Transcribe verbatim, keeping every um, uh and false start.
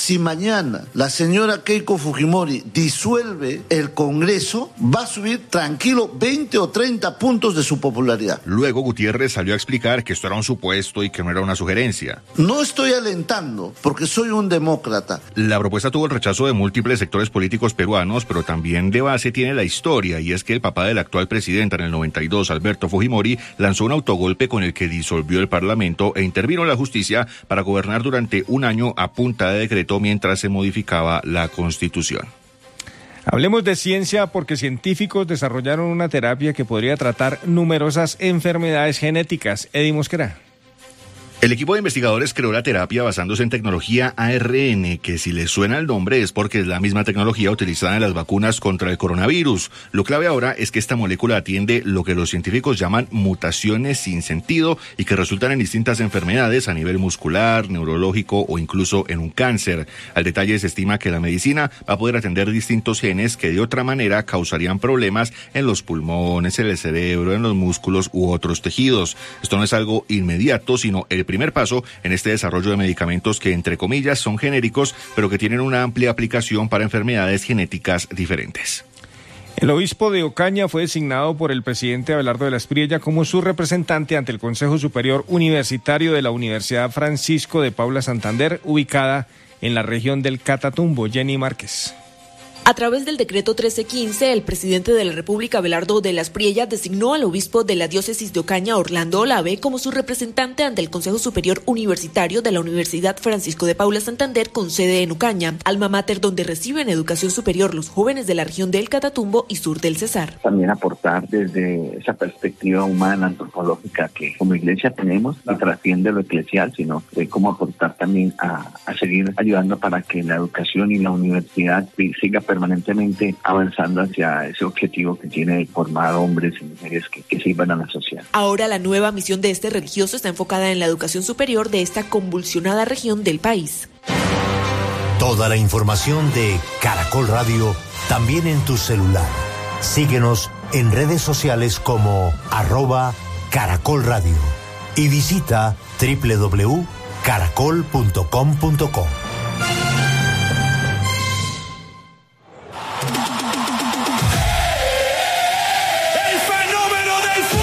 si mañana la señora Keiko Fujimori disuelve el Congreso, va a subir tranquilo veinte o treinta puntos de su popularidad. Luego Gutiérrez salió a explicar que esto era un supuesto y que no era una sugerencia. No estoy alentando, porque soy un demócrata. La propuesta tuvo el rechazo de múltiples sectores políticos peruanos, pero también de base tiene la historia, y es que el papá del actual presidente en el noventa y dos, Alberto Fujimori, lanzó un autogolpe con el que disolvió el Parlamento e intervino la justicia para gobernar durante un año a punta de decreto mientras se modificaba la Constitución. Hablemos de ciencia porque científicos desarrollaron una terapia que podría tratar numerosas enfermedades genéticas. Eddie Mosquera. El equipo de investigadores creó la terapia basándose en tecnología A R N, que si les suena el nombre es porque es la misma tecnología utilizada en las vacunas contra el coronavirus. Lo clave ahora es que esta molécula atiende lo que los científicos llaman mutaciones sin sentido y que resultan en distintas enfermedades a nivel muscular, neurológico o incluso en un cáncer. Al detalle, se estima que la medicina va a poder atender distintos genes que de otra manera causarían problemas en los pulmones, en el cerebro, en los músculos u otros tejidos. Esto no es algo inmediato, sino el primer paso en este desarrollo de medicamentos que, entre comillas, son genéricos, pero que tienen una amplia aplicación para enfermedades genéticas diferentes. El obispo de Ocaña fue designado por el presidente Abelardo de la Espriella como su representante ante el Consejo Superior Universitario de la Universidad Francisco de Paula Santander, ubicada en la región del Catatumbo. Jenny Márquez. A través del decreto trece quince, el presidente de la República, Abelardo de la Espriella, designó al obispo de la diócesis de Ocaña, Orlando Olave, como su representante ante el Consejo Superior Universitario de la Universidad Francisco de Paula Santander, con sede en Ocaña, alma mater donde reciben educación superior los jóvenes de la región del Catatumbo y sur del Cesar. También aportar desde esa perspectiva humana, antropológica que como iglesia tenemos, no trasciende lo eclesial, sino de cómo aportar también a, a seguir ayudando para que la educación y la universidad siga permanentemente avanzando hacia ese objetivo que tiene de formar hombres y mujeres que, que sirvan a la sociedad. Ahora la nueva misión de este religioso está enfocada en la educación superior de esta convulsionada región del país. Toda la información de Caracol Radio también en tu celular. Síguenos en redes sociales como arroba Caracol Radio y visita doble u doble u doble u punto caracol punto com punto co.